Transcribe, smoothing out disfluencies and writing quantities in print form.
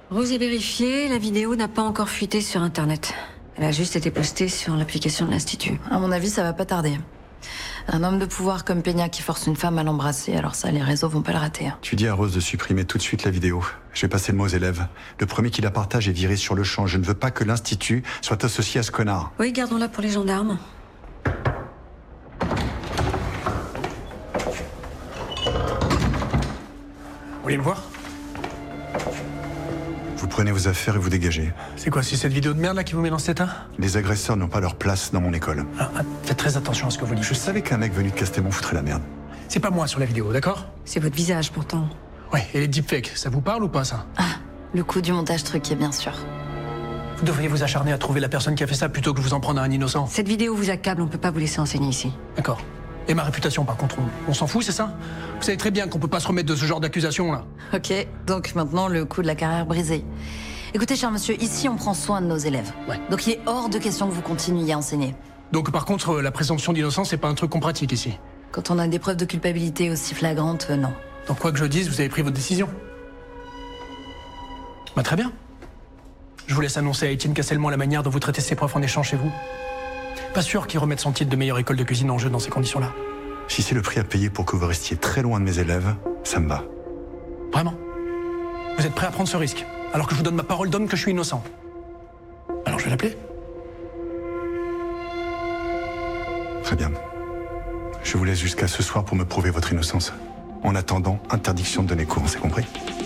Rose est vérifiée, la vidéo n'a pas encore fuité sur Internet. Elle a juste été postée sur l'application de l'Institut. À mon avis, ça va pas tarder. Un homme de pouvoir comme Peña qui force une femme à l'embrasser, alors ça, les réseaux vont pas le rater. Tu dis à Rose de supprimer tout de suite la vidéo. Je vais passer le mot aux élèves. Le premier qui la partage est viré sur le champ. Je ne veux pas que l'Institut soit associé à ce connard. Oui, gardons-la pour les gendarmes. Vous voulez me voir? Vous prenez vos affaires et vous dégagez. C'est quoi, c'est cette vidéo de merde là qui vous met dans cet état? Les agresseurs n'ont pas leur place dans mon école. Faites très attention à ce que vous dites. Je savais qu'un mec venu de Castelmont foutrait la merde. C'est pas moi sur la vidéo, d'accord? C'est votre visage, pourtant. Ouais, et les deepfakes, ça vous parle ou pas ça? Le coup du montage truqué, bien sûr. Vous devriez vous acharner à trouver la personne qui a fait ça plutôt que vous en prendre à un innocent. Cette vidéo vous accable, on peut pas vous laisser enseigner ici. D'accord. Et ma réputation par contre, on s'en fout, c'est ça? Vous savez très bien qu'on peut pas se remettre de ce genre d'accusation là. Ok, donc maintenant le coup de la carrière brisé. Écoutez, cher monsieur, ici on prend soin de nos élèves. Ouais. Donc il est hors de question que vous continuiez à enseigner. Donc par contre, la présomption d'innocence, c'est pas un truc qu'on pratique ici. Quand on a des preuves de culpabilité aussi flagrantes, non. Donc quoi que je dise, vous avez pris votre décision. Bah très bien. Je vous laisse annoncer à Étienne Castelmont la manière dont vous traitez ses profs en échange chez vous. Pas sûr qu'il remette son titre de meilleure école de cuisine en jeu dans ces conditions-là. Si c'est le prix à payer pour que vous restiez très loin de mes élèves, ça me va. Vraiment? Vous êtes prêt à prendre ce risque, alors que je vous donne ma parole d'homme que je suis innocent? Alors je vais l'appeler. Très bien. Je vous laisse jusqu'à ce soir pour me prouver votre innocence. En attendant, interdiction de donner cours, c'est compris?